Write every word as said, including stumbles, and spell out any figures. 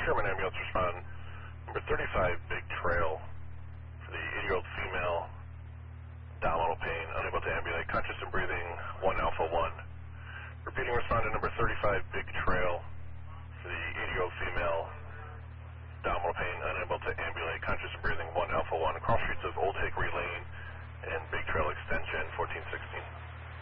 Sherman ambulance respond. Number thirty-five, Big Trail for the eighty-year-old female, abdominal pain, unable to ambulate, conscious and breathing, one Alpha one. Repeating respondent number thirty-five, Big Trail for the eighty-year-old female, abdominal pain, unable to